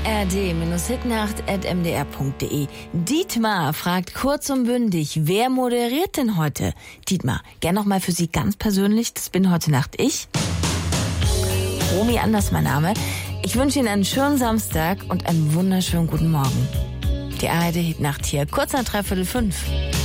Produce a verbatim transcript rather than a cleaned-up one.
a r d Hitnacht at m d r punkt d e. Dietmar fragt kurz und bündig, wer moderiert denn heute? Dietmar, gern noch mal für Sie ganz persönlich, das bin heute Nacht ich. Romy Anders mein Name. Ich wünsche Ihnen einen schönen Samstag und einen wunderschönen guten Morgen. Die A R D Hitnacht hier, kurz nach dreiviertel fünf.